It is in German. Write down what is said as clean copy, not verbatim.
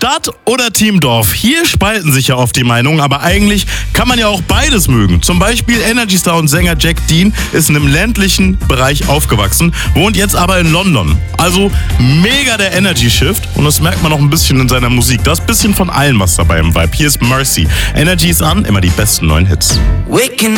Stadt oder Team Dorf? Hier spalten sich ja oft die Meinungen, aber eigentlich kann man ja auch beides mögen. Zum Beispiel Energy Star und Sänger Jack Dean ist in einem ländlichen Bereich aufgewachsen, wohnt jetzt aber in London. Also mega der Energy Shift und das merkt man auch ein bisschen in seiner Musik. Da ist ein bisschen von allem was dabei im Vibe. Hier ist Mercy. Energy ist an, immer die besten neuen Hits.